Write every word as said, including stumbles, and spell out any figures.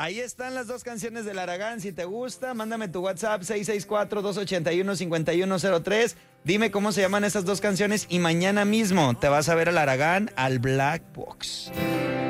Ahí están las dos canciones del Aragán. Si te gusta, mándame tu WhatsApp seis seis cuatro, dos ocho uno, cinco uno cero tres. Dime cómo se llaman esas dos canciones y mañana mismo te vas a ver al Aragán al Black Box.